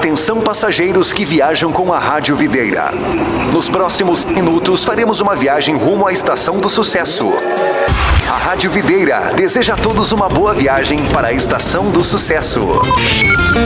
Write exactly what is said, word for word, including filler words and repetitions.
Atenção passageiros que viajam com a Rádio Videira. Nos próximos minutos faremos uma viagem rumo à Estação do Sucesso. A Rádio Videira deseja a todos uma boa viagem para a Estação do Sucesso.